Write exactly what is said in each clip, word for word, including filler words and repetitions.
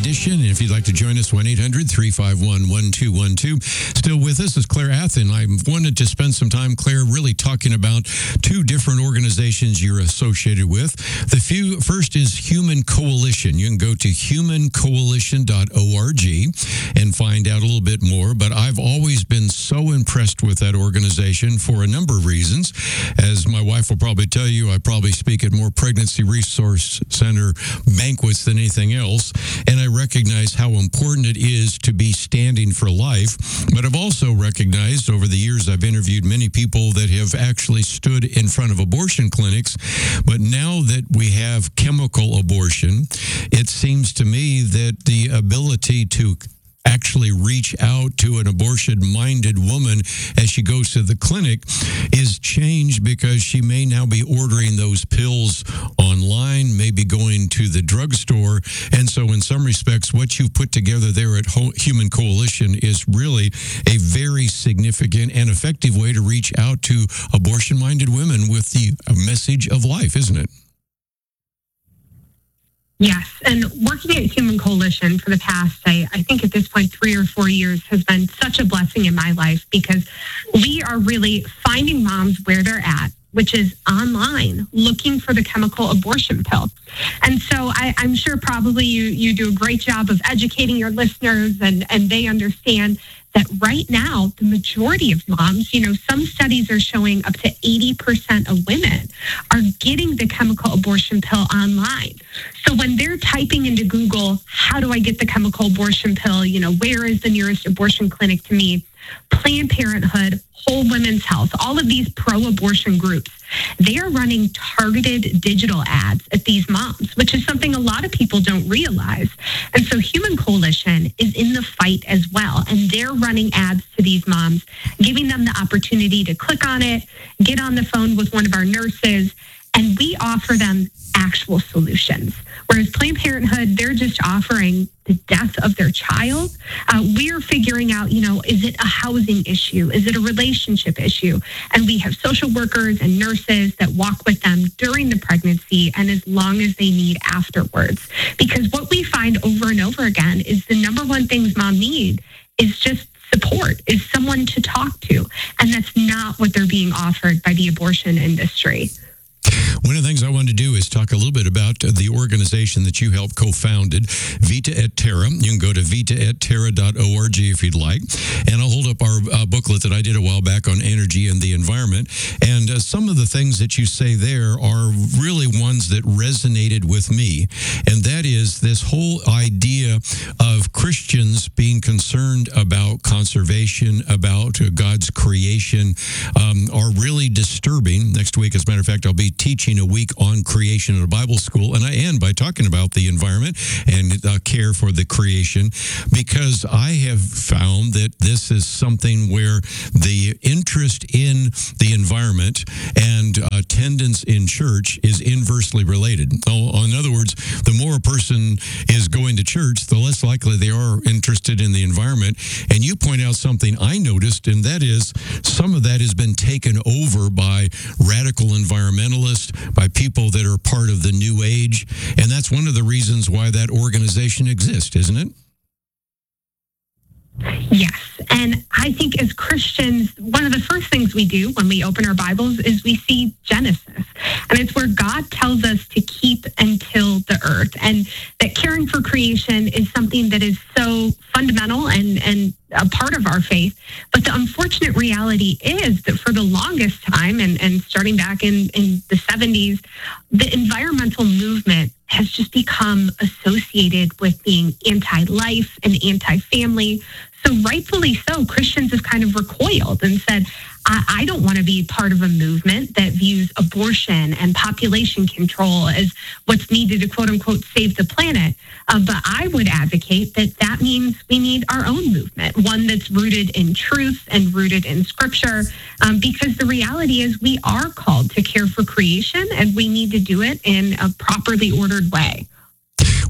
edition. If you'd like to join us, one eight hundred three five one one two one two. Still with us is Claire Athen. I wanted to spend some time, Claire, really talking about two different organizations you're associated with. The few, first is Human Coalition. You can go to human coalition dot org and find out a little bit more. But I've always been so impressed with that organization for a number of reasons. As my wife will probably tell you, I probably speak at more Pregnancy Resource Center banquets than anything else. And I recognize how important it is to be standing for life. But I've also recognized over the years, I've interviewed many people that have actually stood in front of abortion clinics. But now that we have chemical abortion, it seems to me that the ability to actually reach out to an abortion-minded woman as she goes to the clinic is changed, because she may now be ordering those pills online, maybe going to the drugstore. And so in some respects, what you've put together there at Human Coalition is really a very significant and effective way to reach out to abortion-minded women with the message of life, isn't it? Yes, and working at Human Coalition for the past, I, I think at this point, three or four years has been such a blessing in my life, because we are really finding moms where they're at, which is online, looking for the chemical abortion pill. And so I, I'm sure probably you, you do a great job of educating your listeners, and, and they understand that right now, the majority of moms, you know, some studies are showing up to eighty percent of women are getting the chemical abortion pill online. So when they're typing into Google, how do I get the chemical abortion pill? You know, where is the nearest abortion clinic to me? Planned Parenthood, Whole Women's Health, all of these pro-abortion groups, they are running targeted digital ads at these moms, which is something a lot of people don't realize. And so Human Coalition is in the fight as well. And they're running ads to these moms, giving them the opportunity to click on it, get on the phone with one of our nurses, and we offer them actual solutions. Whereas Planned Parenthood, they're just offering the death of their child. Uh, we're figuring out, you know, is it a housing issue? Is it a relationship issue? And we have social workers and nurses that walk with them during the pregnancy and as long as they need afterwards. Because what we find over and over again is the number one things mom need is just support, is someone to talk to. And that's not what they're being offered by the abortion industry. One of the things I wanted to do is talk a little bit about the organization that you helped co-founded, Vita et Terra. You can go to vita et terra dot org if you'd like. And I'll hold up our uh, booklet that I did a while back on energy and the environment. And uh, some of the things that you say there are really ones that resonated with me. And that is this whole idea of Christians being concerned about conservation, about uh, God's creation, um, are really disturbing. Next week, as a matter of fact, I'll be teaching a week on creation at a Bible school, and I end by talking about the environment and uh, care for the creation, because I have found that this is something where the interest in the environment and attendance in church is inversely related. So, in other words, the more a person is going to church, the less likely they are interested in the environment. And you point out something I noticed, and that is some of that has been taken over by radical environmentalists, by people that are part of the new age. And that's one of the reasons why that organization exists, isn't it? Yes. And I think as Christians, one of the first things we do when we open our Bibles is we see Genesis. And it's where God tells us to keep and till the earth. And that caring for creation is something that is so fundamental and, and a part of our faith. But the unfortunate reality is that for the longest time, and, and starting back in, in the seventies, the environmental movement has just become associated with being anti-life and anti-family. So rightfully so, Christians have kind of recoiled and said, I, I don't want to be part of a movement that views abortion and population control as what's needed to quote unquote save the planet. Uh, but I would advocate that that means we need our own movement, one that's rooted in truth and rooted in scripture, um, because the reality is we are called to care for creation and we need to do it in a properly ordered way.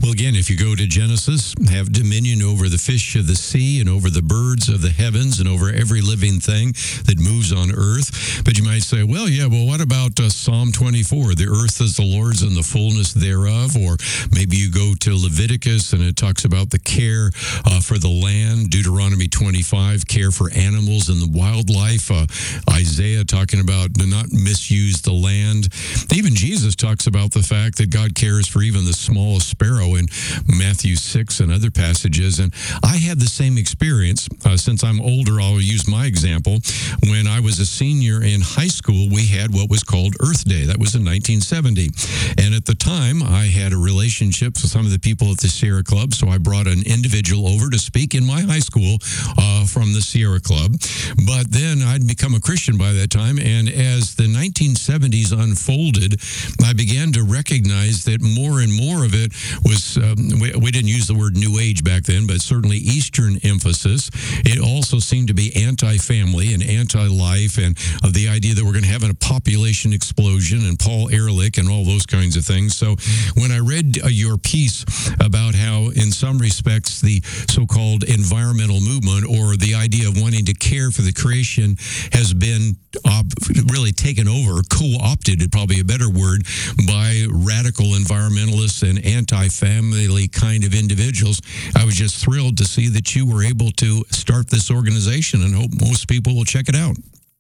Well, again, if you go to Genesis, have dominion over the fish of the sea and over the birds of the heavens and over every living thing that moves on earth. But you might say, well, yeah, well, what about uh, Psalm twenty-four? The earth is the Lord's and the fullness thereof. Or maybe you go to Leviticus and it talks about the care uh, for the land. Deuteronomy twenty-five, care for animals and the wildlife. Uh, Isaiah talking about to not misuse the land. Even Jesus talks about the fact that God cares for even the smallest sparrow in Matthew six and other passages. And I had the same experience. Uh, since I'm older, I'll use my example. When I was a senior in high school, we had what was called Earth Day. That was in nineteen seventy. And at the time, I had a relationship with some of the people at the Sierra Club, so I brought an individual over to speak in my high school uh, from the Sierra Club. But then I'd become a Christian by that time, and as the nineteen seventies unfolded, I began to recognize that more and more of it was, um, we, we didn't use the word New Age back then, but certainly Eastern emphasis. It also seemed to be anti-family and anti-life, and uh, the idea that we're going to have a population explosion, and Paul Ehrlich and all those kinds of things. So when I read uh, your piece about how, in some respects, the so-called environmental movement, or the idea of wanting to care for the creation, has been uh, really taken over, co-opted, is probably a better word, by radical environmentalists and anti-family kind of individuals, I was just thrilled to see that you were able to start this organization, and hope most people will check it out.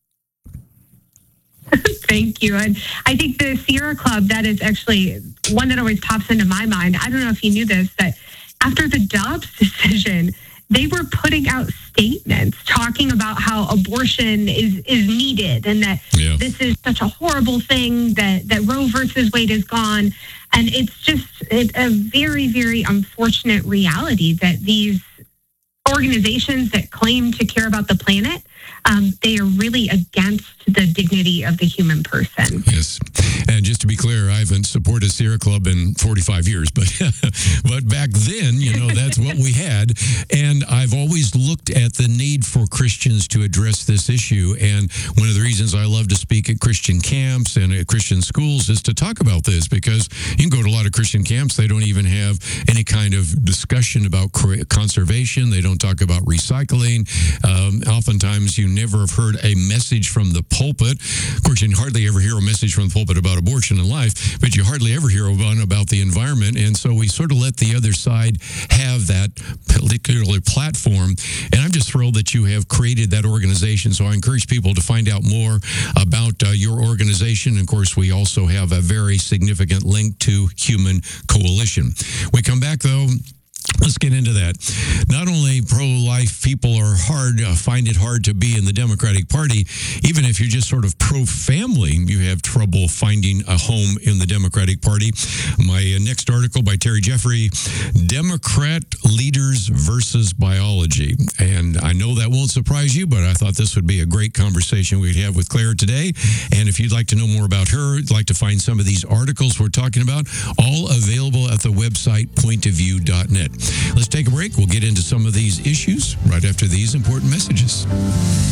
Thank you. And I think the Sierra Club, that is actually one that always pops into my mind. I don't know if you knew this, that after the Dobbs decision, they were putting out statements talking about how abortion is, is needed, and that yeah. this is such a horrible thing, that, that Roe versus Wade is gone. And it's just it's a very, very unfortunate reality that these organizations that claim to care about the planet, um, they are really against the dignity of the human person. Yes. And just to be clear, I haven't supported Sierra Club in forty-five years, but but back then, you know, that's what we had. And I've always looked at the need for Christians to address this issue. And one of the reasons I love to speak at Christian camps and at Christian schools is to talk about this, because you can go to a lot of Christian camps, they don't even have any kind of discussion about conservation. They don't talk about recycling. Um, oftentimes, you never have heard a message from the pulpit. Of course, you hardly ever hear a message from the pulpit about abortion and life, but you hardly ever hear one about the environment. And so we sort of let the other side have that particular platform. And I'm just thrilled that you have created that organization. So I encourage people to find out more about uh, your organization. And of course, we also have a very significant link to Human Coalition. We come back, though. Let's get into that. Not only pro-life people are hard, uh, find it hard to be in the Democratic Party. Even if you're just sort of pro-family, you have trouble finding a home in the Democratic Party. My uh, next article by Terry Jeffrey, Democrat Leaders versus Biology. And I know that won't surprise you, but I thought this would be a great conversation we'd have with Claire today. And if you'd like to know more about her, like to find some of these articles we're talking about, all available at the website point of view dot net. Let's take a break. We'll get into some of these issues right after these important messages.